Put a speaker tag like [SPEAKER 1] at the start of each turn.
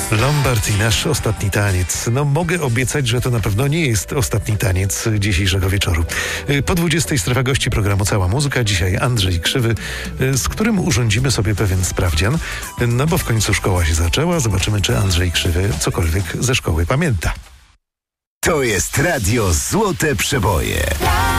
[SPEAKER 1] Lombard i nasz ostatni taniec. No mogę obiecać, że to na pewno nie jest ostatni taniec dzisiejszego wieczoru. Po 20 strefa gości programu Cała Muzyka. Dzisiaj Andrzej Krzywy, z którym urządzimy sobie pewien sprawdzian. No bo w końcu szkoła się zaczęła. Zobaczymy, czy Andrzej Krzywy cokolwiek ze szkoły pamięta.
[SPEAKER 2] To jest Radio Złote Przeboje.